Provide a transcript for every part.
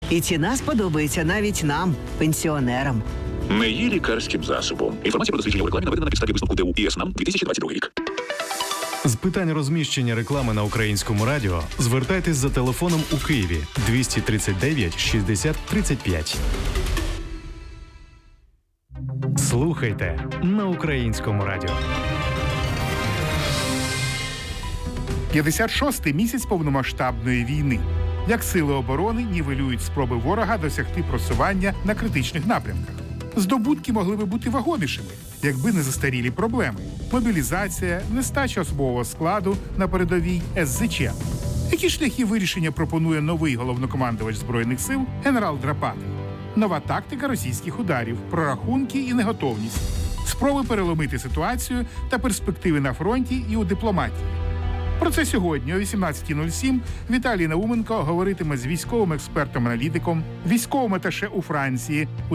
І ціна сподобається навіть нам, пенсіонерам. Не є лікарським засобом. Інформація про дослідження у рекламі наведена на підставі висновку ДУ ІС НАМ 2022 рік. З питань розміщення реклами на Українському радіо звертайтесь за телефоном у Києві 239 60 35. Слухайте на Українському радіо. 56-й місяць повномасштабної війни. Як сили оборони нівелюють спроби ворога досягти просування на критичних напрямках. Здобутки могли би бути вагомішими, якби не застарілі проблеми. Мобілізація, нестача особового складу на передовій СЗЧ. Які шляхи вирішення пропонує новий головнокомандувач Збройних сил генерал Драпатий? Нова тактика російських ударів, прорахунки і неготовність. Спроби переломити ситуацію та перспективи на фронті і у дипломатії. Про це сьогодні о 18:07 Віталій Науменко говоритиме з військовим експертом-аналітиком, військовим аташе у Франції у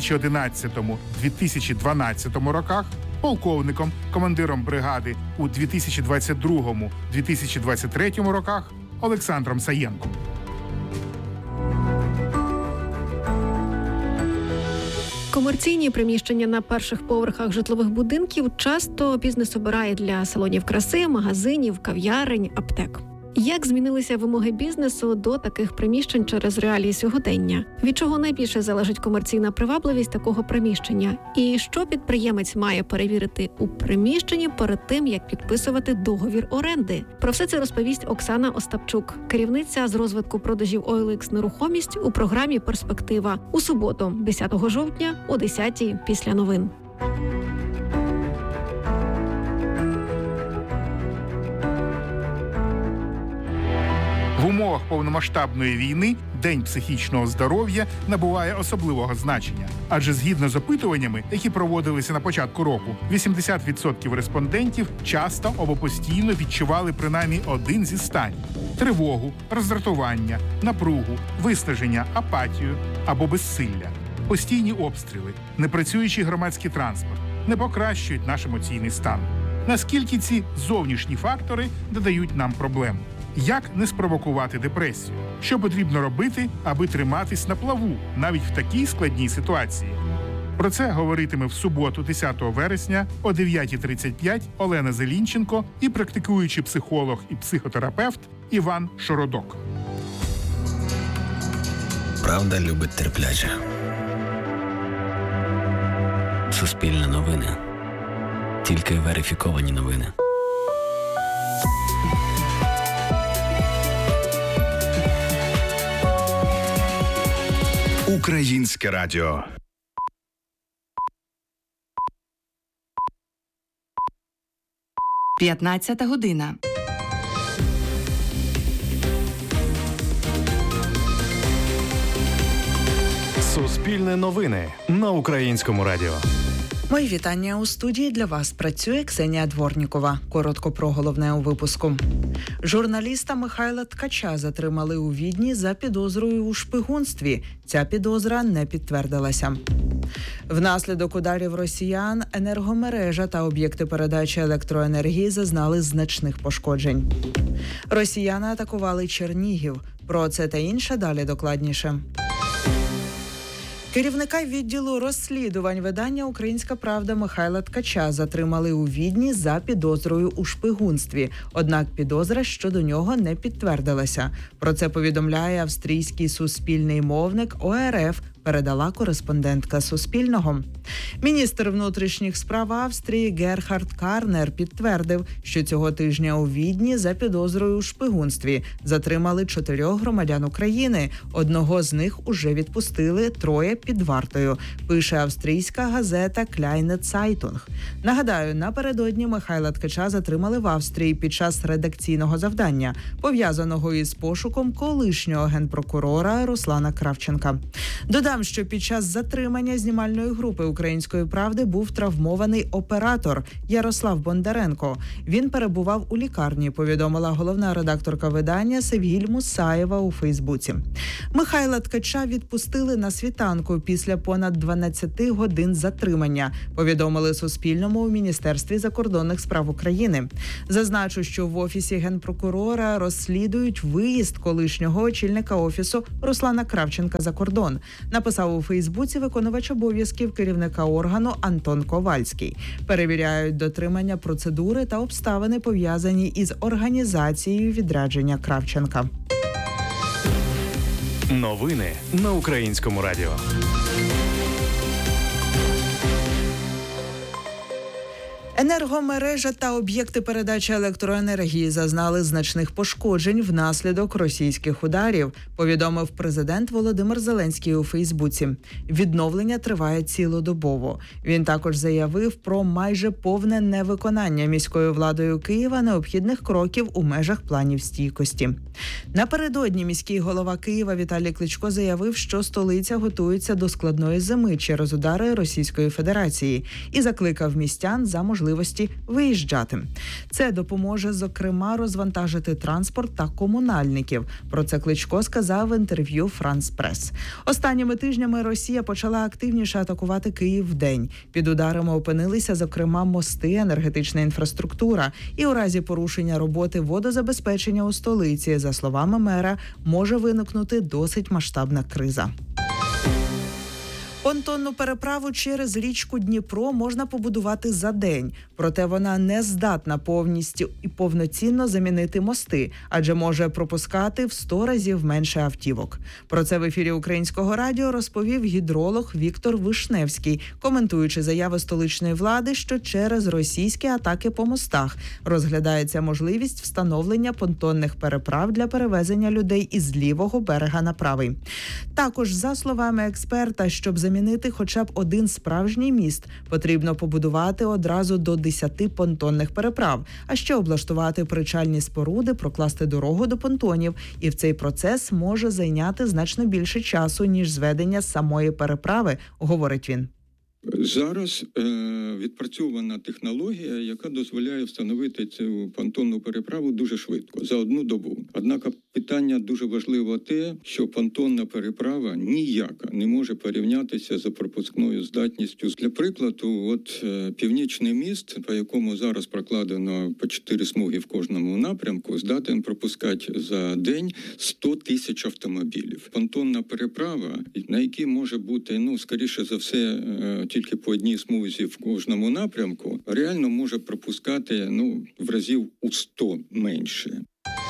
2011-2012 роках, полковником, командиром бригади у 2022-2023 роках Олександром Саєнком. Комерційні приміщення на перших поверхах житлових будинків часто бізнес обирає для салонів краси, магазинів, кав'ярень, аптек. Як змінилися вимоги бізнесу до таких приміщень через реалії сьогодення? Від чого найбільше залежить комерційна привабливість такого приміщення? І що підприємець має перевірити у приміщенні перед тим, як підписувати договір оренди? Про все це розповість Оксана Остапчук, керівниця з розвитку продажів OLX «Нерухомість» у програмі «Перспектива» у суботу, 10 жовтня о 10-й після новин. В умовах повномасштабної війни День психічного здоров'я набуває особливого значення. Адже згідно з опитуваннями, які проводилися на початку року, 80% респондентів часто або постійно відчували принаймні один зі станів – тривогу, роздратування, напругу, виснаження, апатію або безсилля. Постійні обстріли, непрацюючий громадський транспорт не покращують наш емоційний стан. Наскільки ці зовнішні фактори додають нам проблем? Як не спровокувати депресію? Що потрібно робити, аби триматись на плаву, навіть в такій складній ситуації? Про це говоритиме в суботу, 10 вересня о 9:35 Олена Зелінченко і практикуючий психолог і психотерапевт Іван Шородок. Правда любить терпляче. Суспільне новини. Тільки верифіковані новини. Українське радіо. П'ятнадцята година. Суспільне новини на Українському радіо. Мої вітання у студії. Для вас працює Ксенія Дворнікова. Коротко про головне у випуску. Журналіста Михайла Ткача затримали у Відні за підозрою у шпигунстві. Ця підозра не підтвердилася. Внаслідок ударів росіян енергомережа та об'єкти передачі електроенергії зазнали значних пошкоджень. Росіяни атакували Чернігів. Про це та інше далі докладніше. Керівника відділу розслідувань видання «Українська правда» Михайла Ткача затримали у Відні за підозрою у шпигунстві. Однак підозра щодо нього не підтвердилася. Про це повідомляє австрійський суспільний мовник ОРФ, передала кореспондентка Суспільного. Міністр внутрішніх справ Австрії Герхард Карнер підтвердив, що цього тижня у Відні за підозрою у шпигунстві затримали 4 громадян України. Одного з них уже відпустили, 3 під вартою, пише австрійська газета Kleine Zeitung. Нагадаю, напередодні Михайла Ткача затримали в Австрії під час редакційного завдання, пов'язаного із пошуком колишнього генпрокурора Руслана Кравченка. Додам, що під час затримання знімальної групи «Української правди» був травмований оператор Ярослав Бондаренко. Він перебував у лікарні, повідомила головна редакторка видання Севгіль Мусаєва у Фейсбуці. Михайла Ткача відпустили на світанку після понад 12 годин затримання, повідомили Суспільному у Міністерстві закордонних справ України. Зазначу, що в Офісі Генпрокурора розслідують виїзд колишнього очільника Офісу Руслана Кравченка за кордон, написав у Фейсбуці виконувач обов'язків керівника органу Антон Ковальський. Перевіряють дотримання процедури та обставини, пов'язані із організацією відрядження Кравченка. Новини на Українському радіо. Енергомережа та об'єкти передачі електроенергії зазнали значних пошкоджень внаслідок російських ударів, повідомив президент Володимир Зеленський у Фейсбуці. Відновлення триває цілодобово. Він також заявив про майже повне невиконання міською владою Києва необхідних кроків у межах планів стійкості. Напередодні міський голова Києва Віталій Кличко заявив, що столиця готується до складної зими через удари Російської Федерації і закликав містян за можливості виїжджати. Це допоможе, зокрема, розвантажити транспорт та комунальників. Про це Кличко сказав в інтерв'ю «Франс Прес». Останніми тижнями Росія почала активніше атакувати Київ вдень. Під ударами опинилися, зокрема, мости, енергетична інфраструктура. І у разі порушення роботи водозабезпечення у столиці, за словами мера, може виникнути досить масштабна криза. Понтонну переправу через річку Дніпро можна побудувати за день, проте вона не здатна повністю і повноцінно замінити мости, адже може пропускати в 100 разів менше автівок. Про це в ефірі Українського радіо розповів гідролог Віктор Вишневський, коментуючи заяви столичної влади, що через російські атаки по мостах розглядається можливість встановлення понтонних переправ для перевезення людей із лівого берега на правий. Також, за словами експерта, щоб замінити хоча б один справжній міст, потрібно побудувати одразу до 10 понтонних переправ, а ще облаштувати причальні споруди, прокласти дорогу до понтонів. І в цей процес може зайняти значно більше часу, ніж зведення самої переправи, говорить він. Зараз відпрацьована технологія, яка дозволяє встановити цю понтонну переправу дуже швидко, за 1 добу. Однак питання дуже важливо те, що понтонна переправа ніяка не може порівнятися з пропускною здатністю. Для прикладу, Північний міст, по якому зараз прокладено по 4 смуги в кожному напрямку, здатен пропускати за день 100 тисяч автомобілів. Понтонна переправа, на якій може бути, скоріше за все, тільки по одній смузі в кожному напрямку, реально може пропускати, в разів у 100 менше.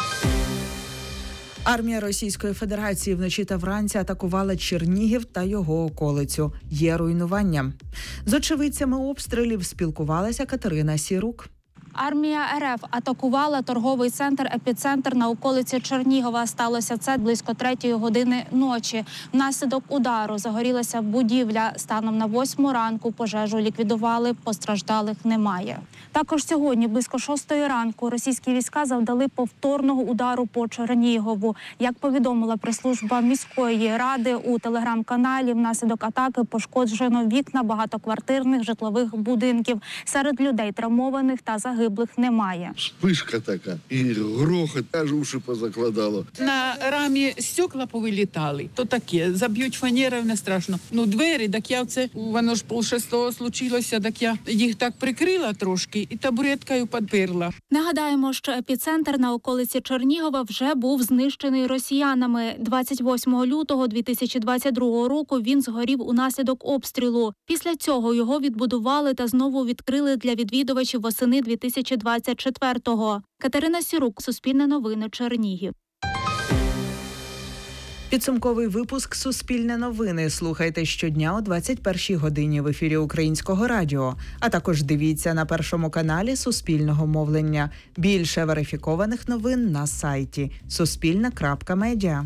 Армія Російської Федерації вночі та вранці атакувала Чернігів та його околицю. Є руйнування. З очевидцями обстрілів спілкувалася Катерина Сірук. Армія РФ атакувала торговий центр «Епіцентр» на околиці Чернігова. Сталося це близько 3-ї години ночі. Внаслідок удару загорілася будівля. Станом на 8 ранку пожежу ліквідували, постраждалих немає. Також сьогодні, близько 6-ї ранку, російські війська завдали повторного удару по Чернігову. Як повідомила прес-служба міської ради у телеграм-каналі, внаслідок атаки пошкоджено вікна багатоквартирних житлових будинків. Серед людей травмованих та загиблих немає. Вспишка така і грохот, аж уші позакладало. На рамі стекла повилітали. То таке, заб'ють фанерою, не страшно. Двері, так я воно ж 5:30 случилося, так я їх так прикрила трошки і табуреткою підперла. Нагадаємо, що епіцентр на околиці Чернігова вже був знищений росіянами. 28 лютого 2022 року він згорів унаслідок обстрілу. Після цього його відбудували та знову відкрили для відвідувачів восени 2024-го. Катерина Сірук, Суспільне новини, Чернігів. Підсумковий випуск «Суспільне новини» слухайте щодня о 21-й годині в ефірі Українського радіо. А також дивіться на Першому каналі Суспільного мовлення. Більше верифікованих новин на сайті suspilne.media.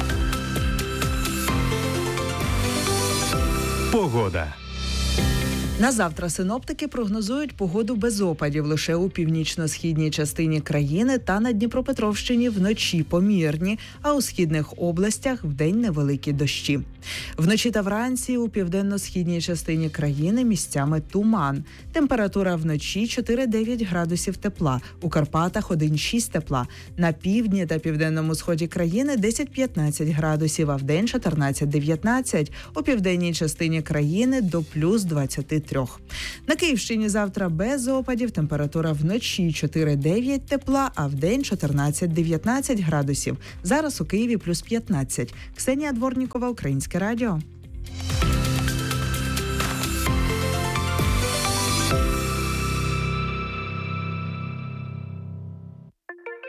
Погода. На завтра синоптики прогнозують погоду без опадів лише у північно-східній частині країни та на Дніпропетровщині вночі помірні, а у східних областях вдень невеликі дощі. Вночі та вранці у південно-східній частині країни місцями туман. Температура вночі 4-9 градусів тепла, у Карпатах 1-6 тепла, на півдні та південному сході країни 10-15 градусів, а вдень 14-19, у південній частині країни до плюс 23. На Київщині завтра без опадів, температура вночі 4-9 тепла, а вдень 14-19 градусів. Зараз у Києві плюс 15. Ксенія Дворнікова, Українське радіо.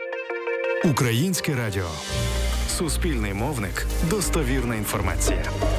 Українське радіо. Суспільний мовник. Достовірна інформація.